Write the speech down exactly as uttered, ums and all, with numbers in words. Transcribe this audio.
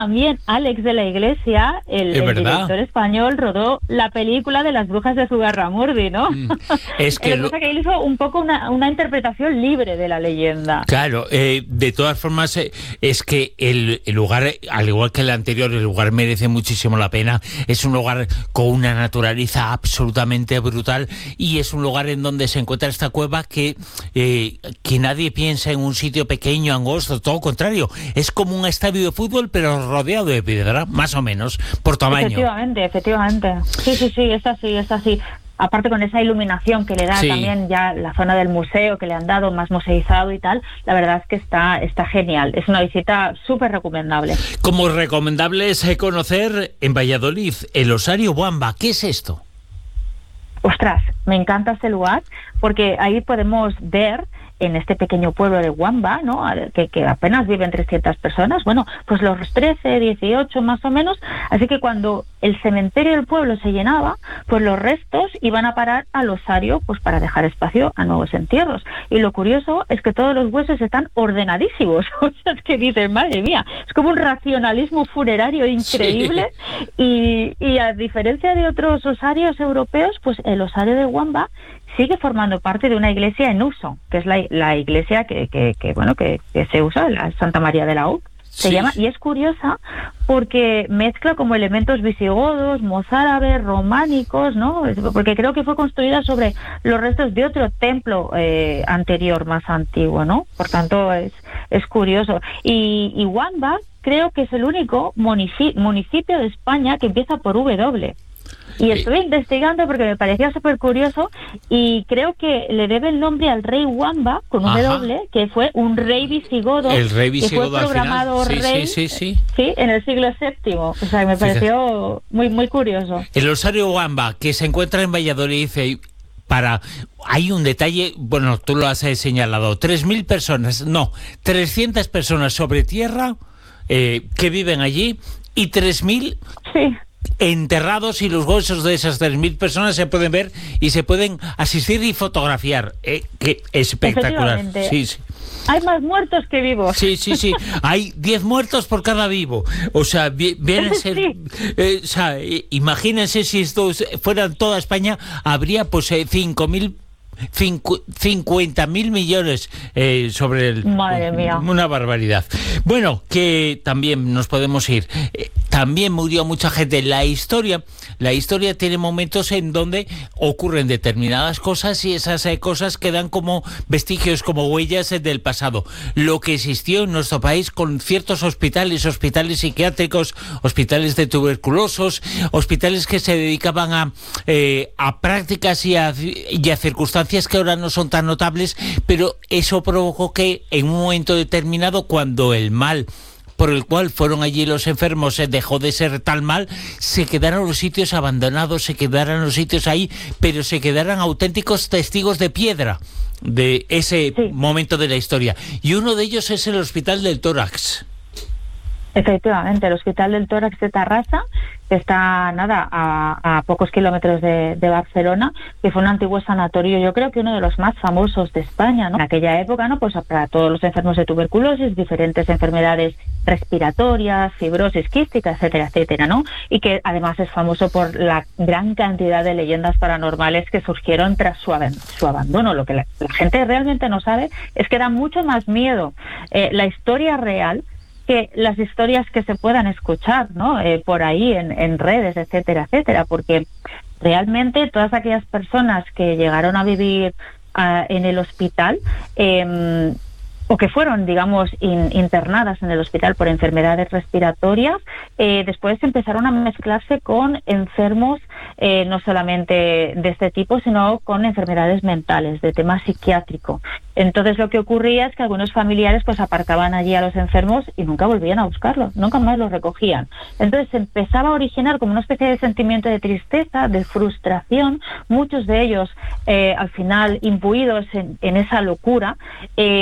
también Alex de la Iglesia, el, el director español, rodó la película de las brujas de Zugarramurdi, ¿no? Mm, es que lo que pasa es que él hizo un poco una, una interpretación libre de la leyenda. Claro, eh, de todas formas, eh, es que el, el lugar, al igual que el anterior, el lugar merece muchísimo la pena. Es un lugar con una naturaleza absolutamente brutal y es un lugar en donde se encuentra esta cueva que, eh, que nadie piensa en un sitio pequeño, angosto, todo lo contrario. Es como un estadio de fútbol, pero rodeado de piedra, más o menos, por tamaño. Efectivamente, efectivamente. Sí, sí, sí, es así, es así. Aparte con esa iluminación que le da sí. también ya la zona del museo que le han dado más museizado y tal, la verdad es que está, está genial. Es una visita súper recomendable. Como recomendable es conocer en Valladolid el Osario Wamba. ¿Qué es esto? Ostras, me encanta este lugar porque ahí podemos ver en este pequeño pueblo de Wamba, ¿no? Que, que apenas viven trescientas personas, bueno, pues los trece, dieciocho más o menos, así que cuando el cementerio del pueblo se llenaba, pues los restos iban a parar al osario, pues para dejar espacio a nuevos entierros. Y lo curioso es que todos los huesos están ordenadísimos, o sea, es que dices, madre mía, es como un racionalismo funerario increíble, sí. y, y a diferencia de otros osarios europeos, pues el osario de Wamba sigue formando parte de una iglesia en uso, que es la, la iglesia que, que, que bueno que, que se usa, la Santa María de la U, se sí. llama, y es curiosa porque mezcla como elementos visigodos, mozárabes, románicos, ¿no? Porque creo que fue construida sobre los restos de otro templo eh, anterior, más antiguo, ¿no? Por tanto, es, es curioso. Y, y Wamba creo que es el único munici- municipio de España que empieza por W. Y estuve investigando porque me parecía súper curioso y creo que le debe el nombre al rey Wamba, con un W, que fue un rey visigodo, el rey visigodo que fue programado sí, rey sí, sí, sí. Sí, en el siglo séptimo. O sea, me pareció muy, muy curioso. El Osario Wamba, que se encuentra en Valladolid, eh, para... Hay un detalle, bueno, tú lo has señalado, tres mil personas, no, trescientas personas sobre tierra eh, que viven allí y tres mil... Sí. enterrados, y los huesos de esas tres mil personas se pueden ver y se pueden asistir y fotografiar. Eh, que espectacular. Sí, sí. Hay más muertos que vivos. Sí, sí, sí. Hay diez muertos por cada vivo. O sea, viene a ser... Sí. Eh, o sea, imagínense si esto fuera en toda España, habría pues eh, cinco mil... cincuenta mil millones eh, sobre el... Madre mía. Una barbaridad. Bueno, que también nos podemos ir. Eh, también murió mucha gente. La historia, la historia tiene momentos en donde ocurren determinadas cosas y esas eh, cosas quedan como vestigios, como huellas eh, del pasado. Lo que existió en nuestro país con ciertos hospitales, hospitales psiquiátricos, hospitales de tuberculosos, hospitales que se dedicaban a, eh, a prácticas y a, y a circunstancias que ahora no son tan notables, pero eso provocó que en un momento determinado, cuando el mal por el cual fueron allí los enfermos se dejó de ser tal mal, se quedaron los sitios abandonados, se quedaron los sitios ahí, pero se quedaron auténticos testigos de piedra de ese sí. momento de la historia. Y uno de ellos es el Hospital del Tórax. Efectivamente, el Hospital del Tórax de Tarrasa, que está nada a, a pocos kilómetros de, de Barcelona, que fue un antiguo sanatorio, yo creo que uno de los más famosos de España, ¿no? En aquella época, ¿no? Pues para todos los enfermos de tuberculosis, diferentes enfermedades respiratorias, fibrosis quística, etcétera, etcétera, ¿no? Y que además es famoso por la gran cantidad de leyendas paranormales que surgieron tras su, ab- su abandono. Lo que la, la gente realmente no sabe es que da mucho más miedo eh, la historia real que las historias que se puedan escuchar, ¿no? Eh, por ahí en, en redes, etcétera, etcétera, porque realmente todas aquellas personas que llegaron a vivir uh, en el hospital eh, o que fueron, digamos, in, internadas en el hospital por enfermedades respiratorias, eh, después empezaron a mezclarse con enfermos eh, no solamente de este tipo, sino con enfermedades mentales, de tema psiquiátrico. Entonces lo que ocurría es que algunos familiares pues aparcaban allí a los enfermos y nunca volvían a buscarlos, nunca más los recogían. Entonces se empezaba a originar como una especie de sentimiento de tristeza, de frustración, muchos de ellos eh, al final imbuidos en, en esa locura, eh,